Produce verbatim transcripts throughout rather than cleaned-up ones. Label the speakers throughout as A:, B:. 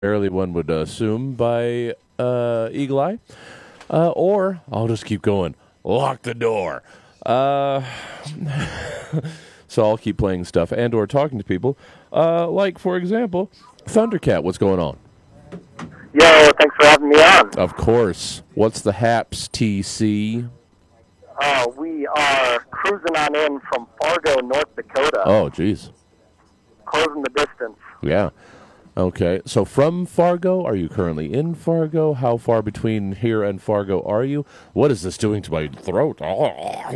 A: Barely one would assume by uh, Eagle Eye. Uh, or, I'll just keep going, lock the door. Uh, so I'll keep playing stuff and or talking to people. Uh, like, for example, Thundercat, what's going on?
B: Yo, thanks for having me on.
A: Of course. What's the haps, T C?
B: Uh, we are cruising on in from Fargo, North Dakota.
A: Oh, geez.
B: Closing the distance.
A: Yeah. Okay. So from Fargo, are you currently in Fargo? How far between here and Fargo are you? What is this doing to my throat?
B: We're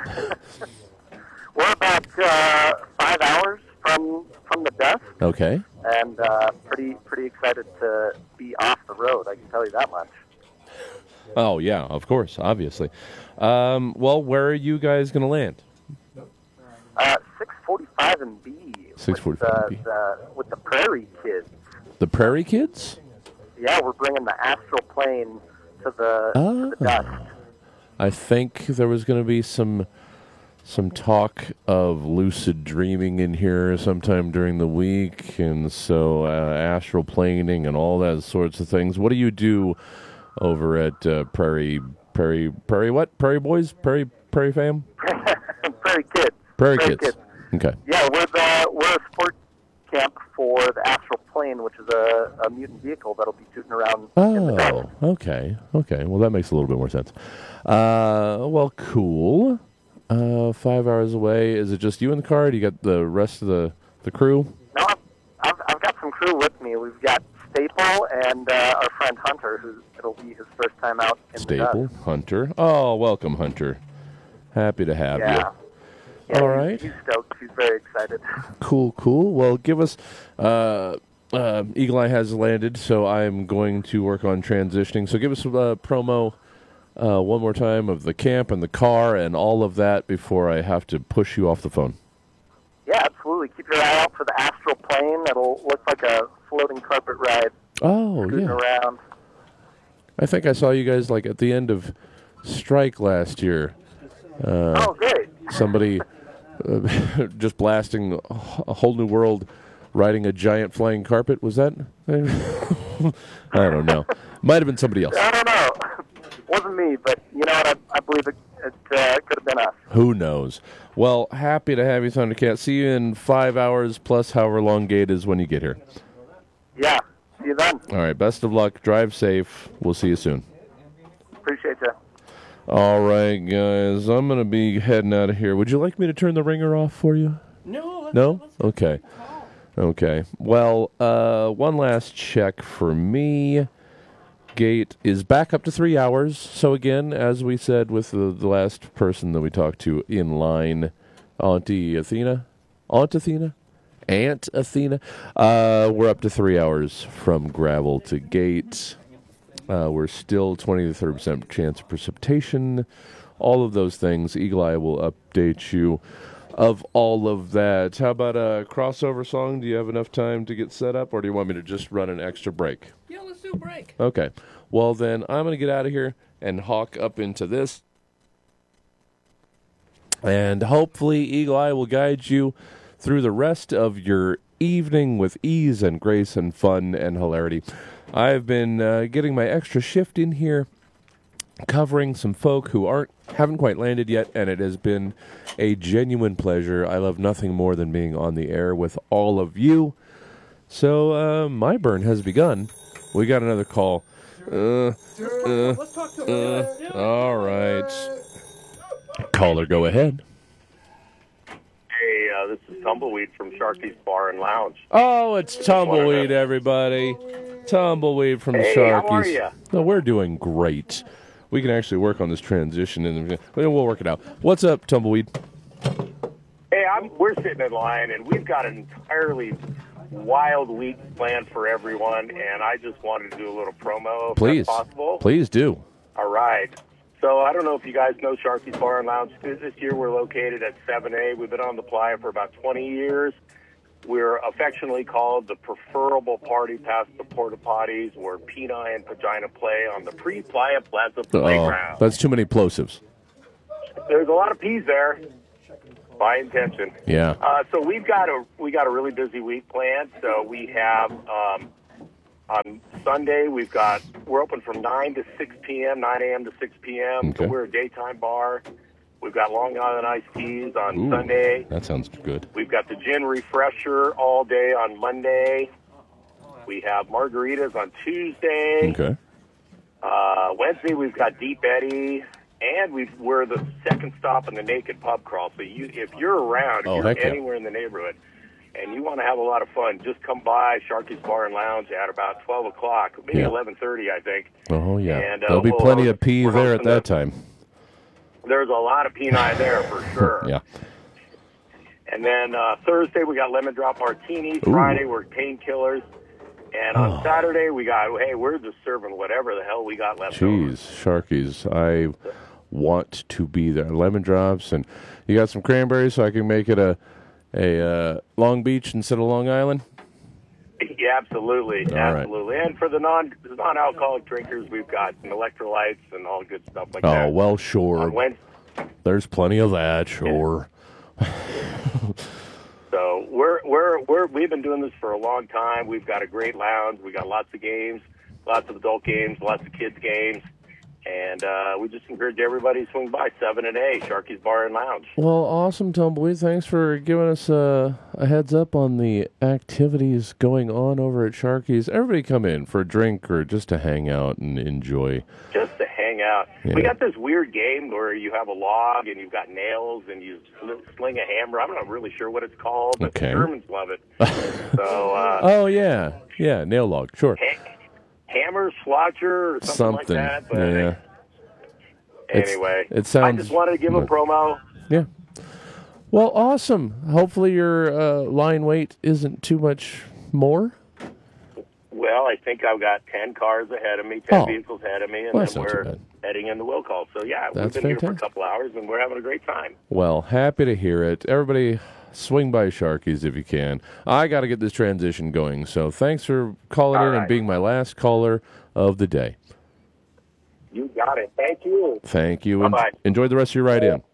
B: about uh, five hours from from the desk.
A: Okay.
B: And uh, pretty pretty excited to be off the road, I can tell you that much.
A: Oh, yeah, of course, obviously. Um, well, where are you guys going to land?
B: Uh, six forty-five and B.
A: six forty-five
B: with, uh, the, with the Prairie Kids.
A: The Prairie Kids?
B: Yeah, we're bringing the astral plane to the,
A: Ah.
B: to the dust.
A: I think there was going to be some some talk of lucid dreaming in here sometime during the week, and so uh, astral planing and all that sorts of things. What do you do over at uh, Prairie Prairie Prairie what? Prairie Boys? Prairie Prairie Fam?
B: Prairie Kids.
A: Prairie,
B: Prairie
A: Kids.
B: Kids.
A: Okay.
B: Yeah, we're the we're a sport camp for the astral plane, which is a, a mutant vehicle that'll be tooting around. In the
A: Oh, okay, okay. Well, that makes a little bit more sense. Uh, well, cool. Uh, five hours away. Is it just you in the car? Do you got the rest of the, the crew?
B: No, I've, I've I've got some crew with me. We've got Staple and uh, our friend Hunter, who it'll be his first time out. In
A: Staple,
B: the
A: Hunter. Oh, welcome, Hunter. Happy to have
B: yeah.
A: you.
B: Yeah,
A: All
B: he's,
A: right.
B: He's stoked. He's very excited.
A: Cool, cool. Well, give us. Uh, uh, Eagle Eye has landed, so I'm going to work on transitioning. So give us a uh, promo uh, one more time of the camp and the car and all of that before I have to push you off the phone.
B: Yeah, absolutely. Keep your eye out for the astral plane. It'll look like a floating carpet ride.
A: Oh,
B: scooting
A: yeah.
B: around.
A: I think I saw you guys like at the end of Strike last year. Uh,
B: oh, great.
A: Somebody uh, just blasting a whole new world, riding a giant flying carpet. Was that? I don't know. Might have been somebody else.
B: I don't know. Wasn't me, but you know what? I, I believe it, it uh, could have been us.
A: Who knows? Well, happy to have you, Thundercat. See you in five hours plus however long gate is when you get here.
B: Yeah. See you then.
A: All right. Best of luck. Drive safe. We'll see you soon.
B: Appreciate you.
A: All right, guys. I'm going to be heading out of here. Would you like me to turn the ringer off for you?
C: No. Let's,
A: No?
C: Let's
A: Okay. Okay. Well, uh, one last check for me. Gate is back up to three hours. So again, as we said with the, the last person that we talked to in line, Auntie Athena, Aunt Athena, Aunt Athena, uh, we're up to three hours from gravel to gate. Uh, we're still twenty to thirty percent chance of precipitation. All of those things. Eagle Eye will update you of all of that. How about a crossover song? Do you have enough time to get set up, or do you want me to just run an extra break?
C: Yeah, let's do a break.
A: Okay. Well, then I'm going to get out of here and hawk up into this. And hopefully Eagle Eye will guide you through the rest of your evening with ease and grace and fun and hilarity. I've been uh, getting my extra shift in here, covering some folk who aren't haven't quite landed yet, and it has been a genuine pleasure. I love nothing more than being on the air with all of you. So uh, my burn has begun. We got another call. Uh, uh,
C: Let's talk to
A: uh, all right. Caller, go ahead.
D: Hey, uh, this is Tumbleweed from Sharky's Bar and Lounge.
A: Oh, it's Tumbleweed, everybody. Tumbleweed from the
D: Hey,
A: Sharkies.
D: how are ya?
A: No, we're doing great. We can actually work on this transition, and we'll work it out. What's up, Tumbleweed?
D: Hey, I'm, we're sitting in line, and we've got an entirely wild week planned for everyone, and I just wanted to do a little promo if
A: Please.
D: that's possible.
A: Please do.
D: All right. So I don't know if you guys know Sharky's Bar and Lounge. This year we're located at seven A. We've been on the playa for about twenty years. We're affectionately called the preferable party past the porta potties, where Peni and Pagina play on the pre-playa plaza playground.
A: Oh, that's too many plosives.
D: There's a lot of P's there, by intention.
A: Yeah.
D: Uh, so we've got a we got a really busy week planned. So we have um, on Sunday, we've got we're open from nine to six p.m., nine a.m. to six p.m.
A: Okay.
D: So we're a daytime bar. We've got Long Island iced teas on
A: Ooh,
D: Sunday.
A: that sounds good.
D: We've got the gin refresher all day on Monday. We have margaritas on Tuesday.
A: Okay.
D: Uh, Wednesday, we've got Deep Eddy. And we've, we're the second stop in the Naked Pub Crawl. So you, if you're around, if
A: Oh,
D: you're
A: heck yeah.
D: anywhere in the neighborhood, and you want to have a lot of fun, just come by Sharky's Bar and Lounge at about twelve o'clock, maybe
A: Yeah.
D: eleven thirty, I think.
A: Oh, yeah.
D: And, uh,
A: There'll be
D: we'll-
A: plenty of pee
D: we're
A: there at
D: hosting
A: that
D: the-
A: time.
D: There's a lot of Peni there for sure.
A: Yeah.
D: And then uh, Thursday, we got Lemon Drop Martinis.
A: Ooh.
D: Friday, we're Painkillers. And on
A: Oh.
D: Saturday, we got, hey, we're just serving whatever the hell we got left over.
A: Jeez, Sharkies, I want to be there. Lemon drops, and you got some cranberries, so I can make it a a uh, Long Beach instead of Long Island.
D: Yeah, absolutely,
A: All right.
D: absolutely. And for the non the non-alcoholic drinkers, we've got some electrolytes and all good stuff like
A: Oh
D: that.
A: well, sure.
D: On Wednesday,
A: There's plenty of that. Sure.
D: so we're we're we're we've been doing this for a long time. We've got a great lounge. We got lots of games, lots of adult games, lots of kids games, and uh, we just encourage everybody to swing by seven and A Sharky's Bar and Lounge.
A: Well, awesome, Tumbleweed. Thanks for giving us uh, a heads up on the activities going on over at Sharky's. Everybody come in for a drink or just to hang out and enjoy.
D: Just to hang out.
A: Yeah.
D: We got this weird game where you have a log and you've got nails and you sl- sling a hammer. I'm not really sure what it's called, but
A: Okay.
D: the Germans love it. so, uh,
A: Oh, yeah. Yeah, nail log. Sure.
D: ha- hammer, swatcher, or something,
A: Something.
D: like that. But
A: Yeah. It's-
D: anyway,
A: it sounds-
D: I just wanted to give a promo.
A: Yeah. Well, awesome. Hopefully your uh, line wait isn't too much more.
D: Well, I think I've got ten cars ahead of me, ten
A: Oh.
D: vehicles ahead of me, and
A: Well, that's
D: then
A: not too
D: we're
A: bad.
D: heading into will call. So, yeah,
A: That's
D: we've been here for a
A: fantastic.
D: couple hours, and we're having a great time.
A: Well, happy to hear it. Everybody, swing by Sharky's if you can. I got to get this transition going, so thanks for calling
D: All
A: in and
D: right.
A: being my last caller of the day.
D: You got it. Thank you.
A: Thank you. and
D: Bye-bye.
A: Enjoy the rest of your ride in.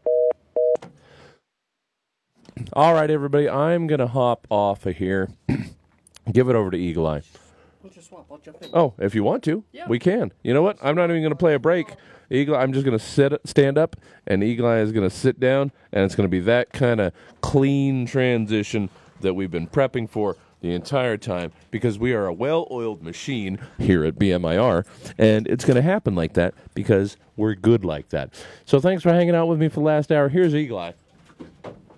A: All right, everybody, I'm going to hop off of here. Give it over to Eagle Eye.
C: We'll just swap. I'll jump in.
A: Oh, if you want to,
C: Yeah.
A: we can. You know what? I'm not even going to play a break. Eagle, I'm just going to sit, stand up, and Eagle Eye is going to sit down, and it's going to be that kind of clean transition that we've been prepping for the entire time because we are a well-oiled machine here at B M I R, and it's going to happen like that because we're good like that. So thanks for hanging out with me for the last hour. Here's Eagle Eye.